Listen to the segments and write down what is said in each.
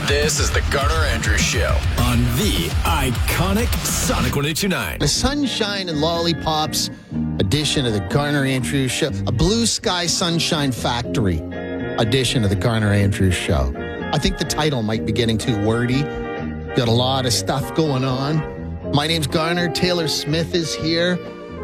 This is the Garner Andrews Show on the iconic Sonic 102.9. The Sunshine and Lollipops edition of the Garner Andrews Show. A Blue Sky Sunshine Factory edition of the Garner Andrews Show. I think the title might be getting too wordy. Got a lot of stuff going on. My name's Garner. Taylor Smith is here.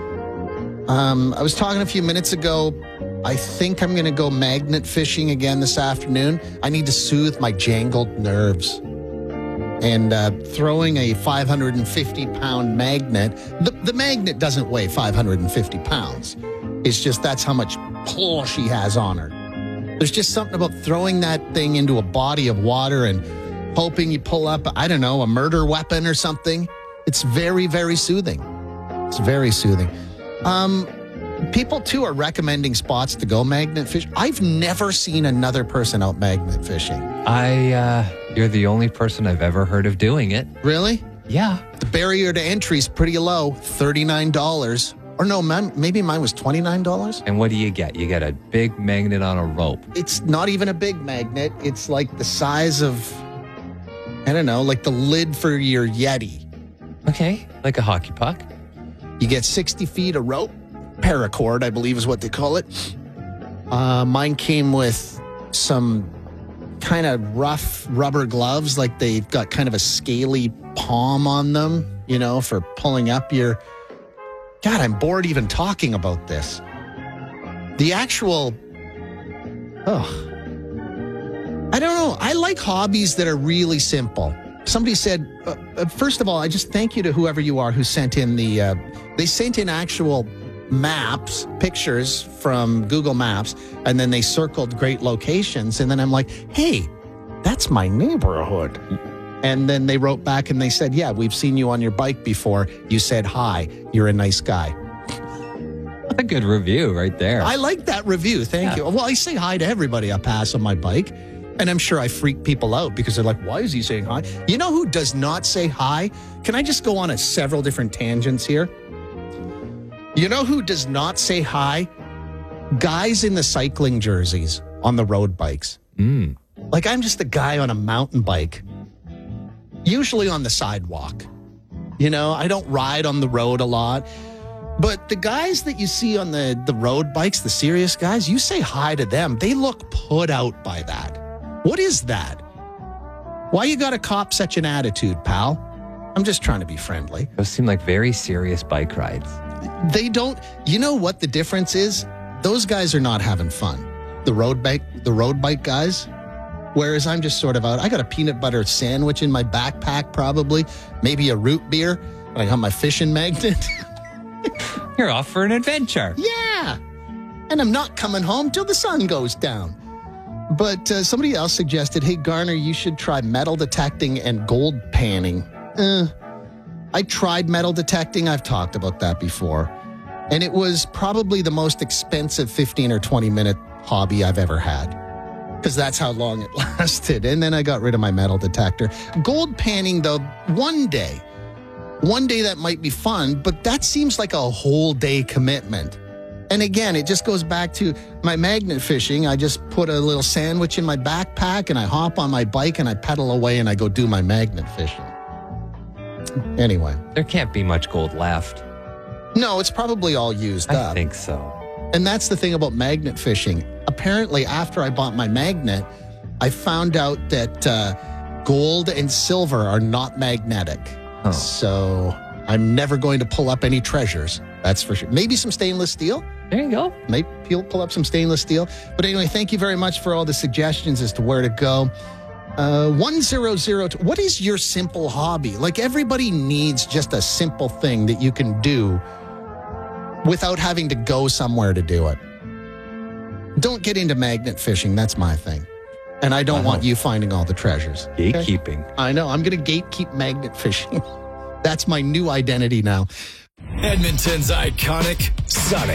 I was talking a few minutes ago. I think I'm going to go magnet fishing again this afternoon. I need to soothe my jangled nerves. And throwing a 550-pound magnet, the magnet doesn't weigh 550 pounds. It's just that's how much pull she has on her. There's just something about throwing that thing into a body of water and hoping you pull up, I don't know, a murder weapon or something. It's very, very soothing. It's very soothing. People, too, are recommending spots to go magnet fish. I've never seen another person out magnet fishing. You're the only person I've ever heard of doing it. Really? Yeah. The barrier to entry is pretty low, $39. Or no, maybe mine was $29. And what do you get? You get a big magnet on a rope. It's not even a big magnet. It's like the size of, I don't know, like the lid for your Yeti. Okay, like a hockey puck. You get 60 feet of rope. Paracord, I believe is what they call it. Mine came with some kind of rough rubber gloves, like they've got kind of a scaly palm on them, you know, for pulling up your... God, I'm bored even talking about this. The actual... I don't know. I like hobbies that are really simple. Somebody said, first of all, I just thank you to whoever you are who sent in the... they sent in actual... maps, pictures from Google Maps, and then they circled great locations. And then I'm like, hey, that's my neighborhood. And then they wrote back and they said, yeah, we've seen you on your bike before. You said hi. You're a nice guy. A good review right there. I like that review. Thank you. Well, I say hi to everybody I pass on my bike. And I'm sure I freak people out because they're like, why is he saying hi? You know who does not say hi? Can I just go on several different tangents here? You know who does not say hi? Guys in the cycling jerseys on the road bikes. Like, I'm just a guy on a mountain bike, usually on the sidewalk. You know, I don't ride on the road a lot. But the guys that you see on the road bikes, the serious guys, you say hi to them. They look put out by that. What is that? Why you got to cop such an attitude, pal? I'm just trying to be friendly. Those seem like very serious bike rides. They don't, you know what the difference is? Those guys are not having fun. The road bike guys. Whereas I'm just sort of out. I got a peanut butter sandwich in my backpack, probably. Maybe a root beer. I got my fishing magnet. You're off for an adventure. Yeah. And I'm not coming home till the sun goes down. But somebody else suggested, hey, Garner, you should try metal detecting and gold panning. I tried metal detecting. I've talked about that before. And it was probably the most expensive 15 or 20 minute hobby I've ever had. Because that's how long it lasted. And then I got rid of my metal detector. Gold panning, though, one day that might be fun, but that seems like a whole day commitment. And again, it just goes back to my magnet fishing. I just put a little sandwich in my backpack and I hop on my bike and I pedal away and I go do my magnet fishing. Anyway. There can't be much gold left. No, it's probably all used up. I think so. And that's the thing about magnet fishing. Apparently, after I bought my magnet, I found out that gold and silver are not magnetic. Oh. So I'm never going to pull up any treasures. That's for sure. Maybe some stainless steel. There you go. Maybe you'll pull up some stainless steel. But anyway, thank you very much for all the suggestions as to where to go. 1002. What is your simple hobby? Like, everybody needs just a simple thing that you can do without having to go somewhere to do it. Don't get into magnet fishing. That's my thing. And I don't want you finding all the treasures. Gatekeeping. Okay? I know. I'm going to gatekeep magnet fishing. That's my new identity now. Edmonton's iconic Sonic